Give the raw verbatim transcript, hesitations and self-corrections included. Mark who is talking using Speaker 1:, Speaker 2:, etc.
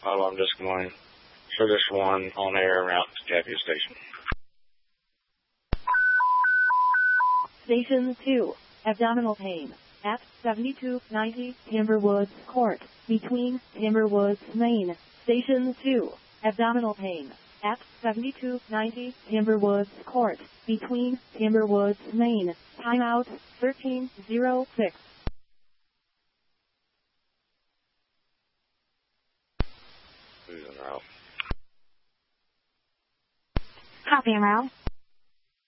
Speaker 1: Oh, I'm just going for this one on air and route to Tapia Station.
Speaker 2: Station two, abdominal pain, at seventy-two ninety Timberwoods Court, between Timberwoods, Maine. Station two, abdominal pain, at seventy-two ninety Timberwoods Court, between Timberwoods, Maine. Timeout, thirteen oh six.
Speaker 1: Who's en route?
Speaker 2: Copy en route.